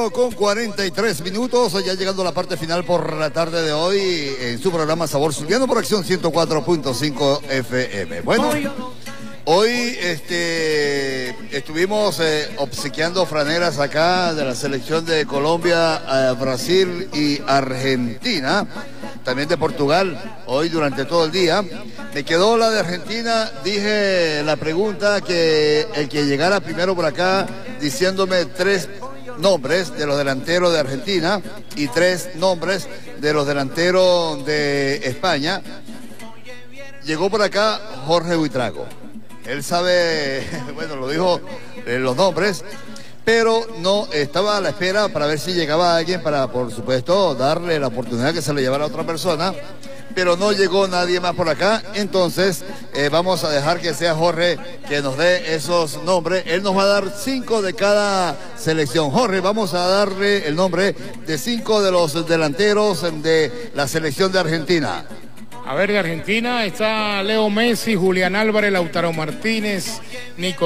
8:43, ya llegando a la parte final por la tarde de hoy en su programa Sabor Zuliano por Acción 104.5 FM. Bueno, hoy estuvimos obsequiando franelas acá de la selección de Colombia, Brasil y Argentina, también de Portugal, hoy durante todo el día. Me quedó la de Argentina, dije la pregunta que el que llegara primero por acá diciéndome 3 nombres de los delanteros de Argentina y 3 nombres de los delanteros de España. Llegó por acá Jorge Buitrago. Él sabe, bueno, lo dijo los nombres, pero no estaba a la espera para ver si llegaba alguien para, por supuesto, darle la oportunidad que se le llevara a otra persona. Pero no llegó nadie más por acá, entonces vamos a dejar que sea Jorge que nos dé esos nombres. Él nos va a dar 5 de cada selección. Jorge, vamos a darle el nombre de 5 de los delanteros de la selección de Argentina. A ver, de Argentina está Leo Messi, Julián Álvarez, Lautaro Martínez, Nico